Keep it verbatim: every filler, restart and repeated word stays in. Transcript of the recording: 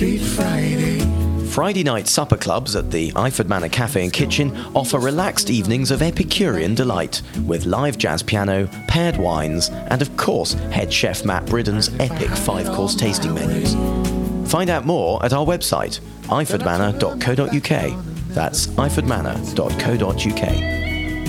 Sweet Friday. Friday night supper clubs at the Iford Manor Cafe and Kitchen offer relaxed evenings of Epicurean delight with live jazz piano, paired wines, and of course head chef Matt Bridden's epic five-course tasting menus. Find out more at our website, iford manor dot co dot uk. That's iford manor dot co dot uk.